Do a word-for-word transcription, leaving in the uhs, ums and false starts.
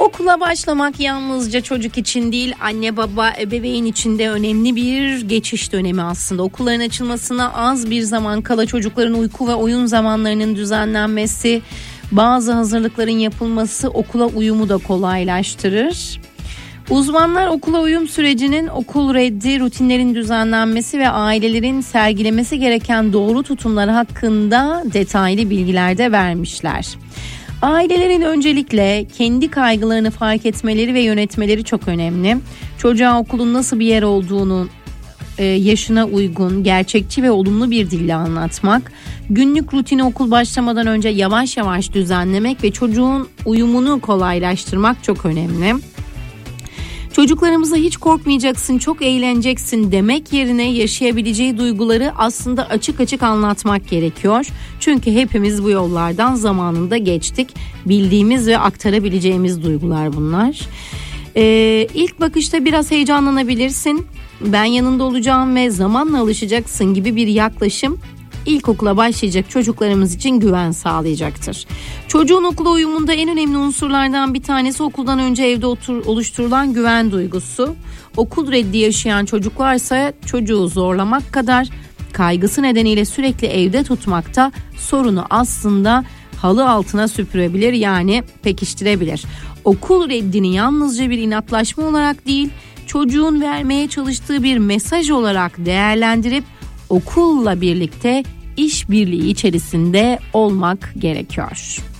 Okula başlamak yalnızca çocuk için değil, anne baba ebeveyn için de önemli bir geçiş dönemi aslında. Okulların açılmasına az bir zaman kala çocukların uyku ve oyun zamanlarının düzenlenmesi, bazı hazırlıkların yapılması okula uyumu da kolaylaştırır. Uzmanlar okula uyum sürecinin okul reddi, rutinlerin düzenlenmesi ve ailelerin sergilemesi gereken doğru tutumlar hakkında detaylı bilgiler de vermişler. Ailelerin öncelikle kendi kaygılarını fark etmeleri ve yönetmeleri çok önemli. Çocuğa okulun nasıl bir yer olduğunu e, yaşına uygun, gerçekçi ve olumlu bir dille anlatmak, günlük rutini okul başlamadan önce yavaş yavaş düzenlemek ve çocuğun uyumunu kolaylaştırmak çok önemli. Çocuklarımıza hiç korkmayacaksın, çok eğleneceksin demek yerine yaşayabileceği duyguları aslında açık açık anlatmak gerekiyor. Çünkü hepimiz bu yollardan zamanında geçtik. Bildiğimiz ve aktarabileceğimiz duygular bunlar. Ee, ilk bakışta biraz heyecanlanabilirsin. Ben yanında olacağım ve zamanla alışacaksın gibi bir yaklaşım İlkokula başlayacak çocuklarımız için güven sağlayacaktır. Çocuğun okula uyumunda en önemli unsurlardan bir tanesi okuldan önce evde otur, oluşturulan güven duygusu. Okul reddi yaşayan çocuklarsa çocuğu zorlamak kadar kaygısı nedeniyle sürekli evde tutmakta sorunu aslında halı altına süpürebilir, yani pekiştirebilir. Okul reddini yalnızca bir inatlaşma olarak değil, çocuğun vermeye çalıştığı bir mesaj olarak değerlendirip okulla birlikte işbirliği içerisinde olmak gerekiyor.